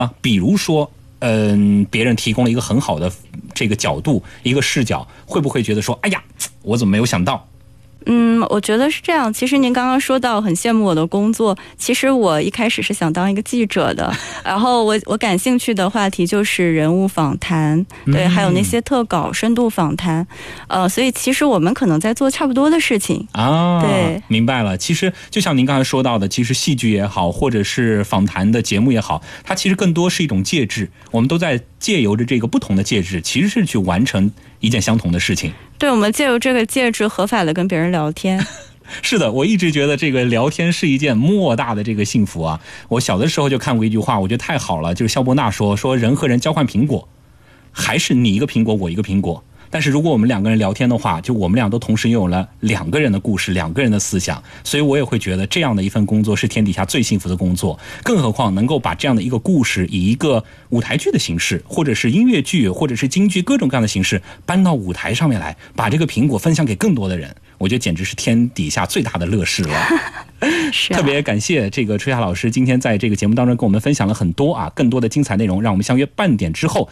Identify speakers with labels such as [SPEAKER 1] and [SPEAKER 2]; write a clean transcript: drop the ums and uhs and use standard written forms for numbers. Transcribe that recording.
[SPEAKER 1] 比如说别人提供了一个很好的这个角度一个视角，会不会觉得说哎呀我怎么没有想到？
[SPEAKER 2] 我觉得是这样。其实您刚刚说到很羡慕我的工作，其实我一开始是想当一个记者的，然后我感兴趣的话题就是人物访谈，对，还有那些特稿、深度访谈，所以其实我们可能在做差不多的事情啊。对，
[SPEAKER 1] 明白了。其实就像您刚才说到的，其实戏剧也好，或者是访谈的节目也好，它其实更多是一种介质，我们都在借由着这个不同的介质，其实是去完成一件相同的事情。
[SPEAKER 2] 对，我们借由这个介质合法的跟别人聊天。
[SPEAKER 1] 是的，我一直觉得这个聊天是一件莫大的这个幸福啊。我小的时候就看过一句话，我觉得太好了，就是萧伯纳说人和人交换苹果，还是你一个苹果我一个苹果，但是如果我们两个人聊天的话，就我们俩都同时拥有了两个人的故事，两个人的思想，所以我也会觉得这样的一份工作是天底下最幸福的工作。更何况能够把这样的一个故事以一个舞台剧的形式，或者是音乐剧，或者是京剧，各种各样的形式搬到舞台上面来，把这个苹果分享给更多的人，我觉得简直是天底下最大的乐事了。
[SPEAKER 2] 是
[SPEAKER 1] 特别感谢这个春霞老师今天在这个节目当中跟我们分享了很多更多的精彩内容，让我们相约半点之后